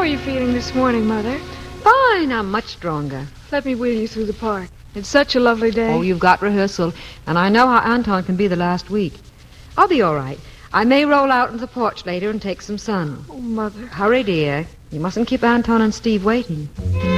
are you feeling this morning, Mother? Fine, I'm much stronger. Let me wheel you through the park. It's such a lovely day. Oh, you've got rehearsal, and I know how Anton can be the last week. I'll be all right. I may roll out on the porch later and take some sun. Oh, Mother. Hurry, dear. You mustn't keep Anton and Steve waiting.